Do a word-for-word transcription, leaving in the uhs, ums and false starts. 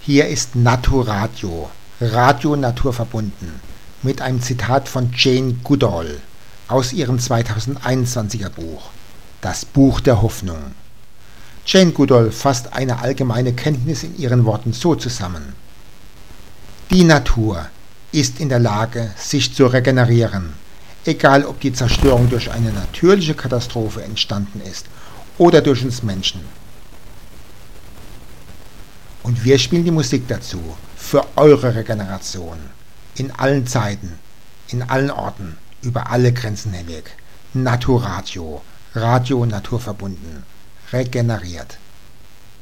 Hier ist Naturadio, Radio naturverbunden, mit einem Zitat von Jane Goodall aus ihrem zweitausendeinundzwanziger Buch, Das Buch der Hoffnung. Jane Goodall fasst eine allgemeine Kenntnis in ihren Worten so zusammen: Die Natur ist in der Lage, sich zu regenerieren, egal ob die Zerstörung durch eine natürliche Katastrophe entstanden ist oder durch uns Menschen. Und wir spielen die Musik dazu, für eure Regeneration, in allen Zeiten, in allen Orten, über alle Grenzen hinweg. Naturadio, Radio naturverbunden, regeneriert.